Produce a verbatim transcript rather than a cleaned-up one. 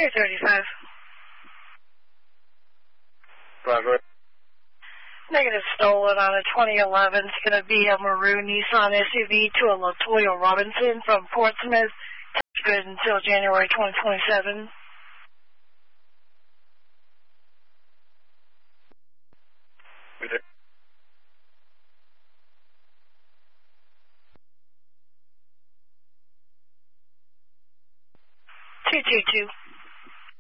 two thirty-five. Roger. Negative stolen on a twenty eleven. It's going to be a maroon Nissan S U V to a LaToya Robinson from Portsmouth. Touch good until January twenty twenty-seven. two two two.